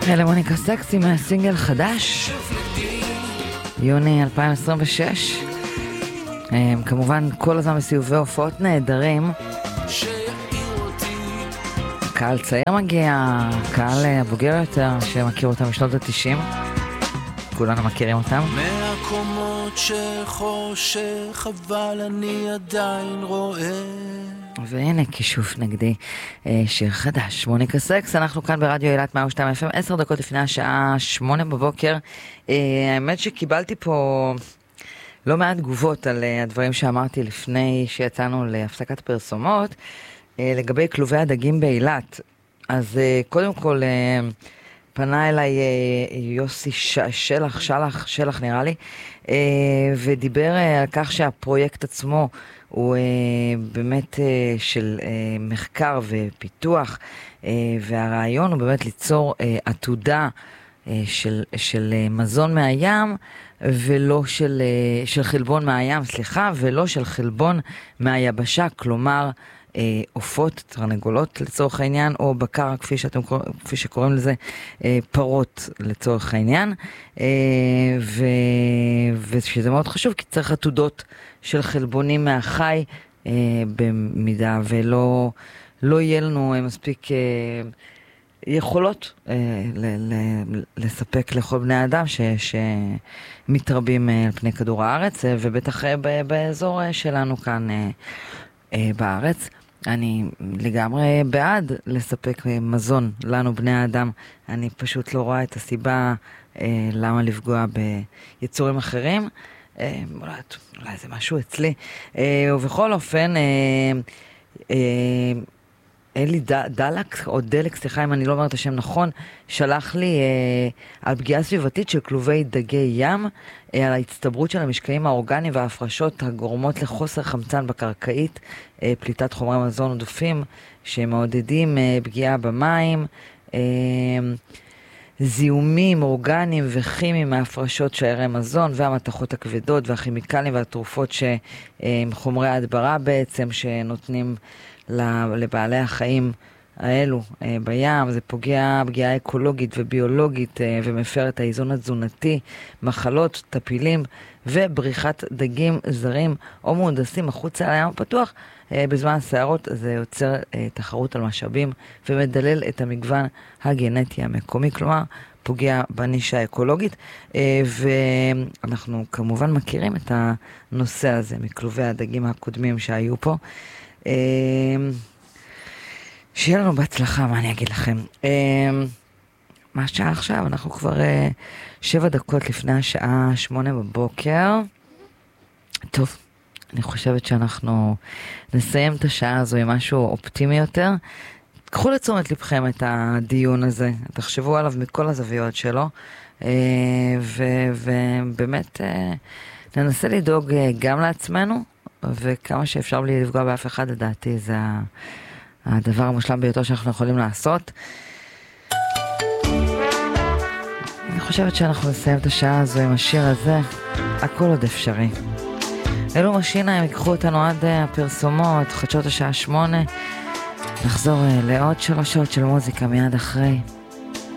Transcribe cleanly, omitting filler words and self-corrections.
אלה מוניקה סקסי מהסינגל חדש, יוני 2026. כמובן כל הזמן בסיבובי הופעות נהדרים. קהל צעיר מגיע, קהל הבוגר יותר שמכיר אותם משנות ה-90. כולנו מכירים אותם. מהקומות שחושך אבל אני עדיין רואה. והנה כישוף נגדי, שיר חדש, מוניקה סקס. אנחנו כאן ברדיו אילת 102 FM, 10 דקות לפני השעה 8 בבוקר. האמת שקיבלתי פה לא מעט תגובות על הדברים שאמרתי לפני שיצאנו להפסקת פרסומות, לגבי כלובי הדגים באילת. אז קודם כל פנה אליי יוסי שלח נראה לי, ודיבר על כך שהפרויקט עצמו הוא באמת של מחקר ופיתוח, והרעיון הוא באמת ליצור עתודה של מזון מהים, ולא של חלבון מהים, סליחה, ולא של חלבון מהיבשה, כלומר עופות, תרנגולות לצורך העניין, או בקר, כפי שקוראים לזה, פרות לצורך העניין, ושזה מאוד חשוב, כי צריך עתודות של חלבונים מהחי, במידה ולא יהיה לנו מספיק יכולות לספק לכל בני האדם שמתרבים על פני כדור הארץ, ובטח באזור שלנו כאן בארץ. אני לגמרי בעד לספק מזון לנו בני האדם. אני פשוט לא רואה את הסיבה למה לפגוע ביצורים אחרים. אולי זה משהו אצלי. ובכל אופן, אלי דלק, או דלק, סליחה אם אני לא אומרת את השם נכון, שלח לי על פגיעה סביבתית של כלובי דגי ים, על ההצטברות של המשקעים האורגניים וההפרשות הגורמות לחוסר חמצן בקרקעית, פליטת חומרי מזון עודפים שמעודדים פגיעה במים, זיהומים אורגניים וכימיים מההפרשות שיירי מזון והמתכות הכבדות והכימיקלים והתרופות שהם חומרי ההדברה בעצם שנותנים לבעלי החיים האלו בים. זה פוגע פגיעה אקולוגית וביולוגית ומפר את האיזון התזונתי, מחלות, טפילים ובריחת דגים זרים או מהונדסים החוצה לים הפתוח בזמן הסערות. זה יוצר תחרות על משאבים ומדלל את המגוון הגנטי המקומי, כלומר פוגע בנישה האקולוגית, ואנחנו כמובן מכירים את הנושא הזה מכלובי הדגים הקודמים שהיו פה. שיהיה לנו בהצלחה, מה אני אגיד לכם. מה השעה עכשיו? אנחנו כבר 7 דקות לפני השעה 8 בבוקר. טוב, אני חושבת שאנחנו נסיים את השעה הזו עם משהו אופטימי יותר. קחו לתשומת לבכם את הדיון הזה, תחשבו עליו מכל הזוויות שלו, ובאמת ננסה לדאוג גם לעצמנו, וכמה שאפשר בלי לפגוע באף אחד, לדעתי זה הדבר המושלם ביותר שאנחנו יכולים לעשות. אני חושבת שאנחנו נסיים את השעה הזו עם השיר הזה, הכל עוד אפשרי. אלו משינה, הם ייקחו אותנו עד הפרסומות, חדשות השעה 8. נחזור לעוד 3 שעות של מוזיקה מיד אחרי.